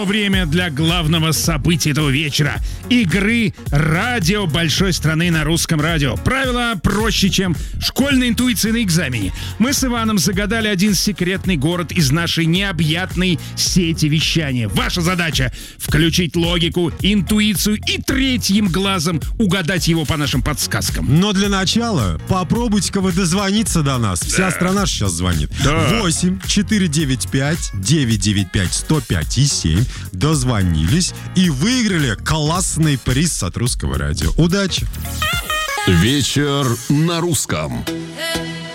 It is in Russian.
Время для главного события этого вечера — игры «Радио большой страны» на русском радио. Правила проще, чем школьная интуиция на экзамене. Мы с Иваном загадали один секретный город из нашей необъятной сети вещания. Ваша задача — включить логику, интуицию и третьим глазом угадать его по нашим подсказкам. Но для начала попробуйте-ка вы дозвониться до нас. Вся страна сейчас звонит. 8 495 995 105 и 7. Дозвонились и выиграли классный приз от русского радио. Удачи! Вечер на русском.